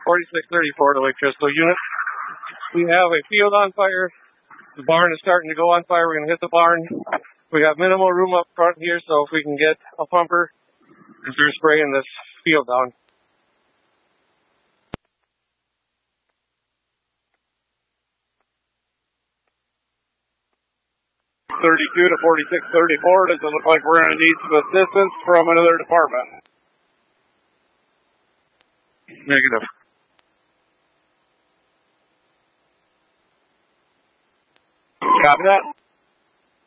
4634 to Lake Tristles unit. We have a field on fire. The barn is starting to go on fire. We're going to hit the barn. We have minimal room up front here, so if we can get a pumper and start spraying this field down. 32 to 4634. Does it look like we're going to need some assistance from another department? Negative. Copy that.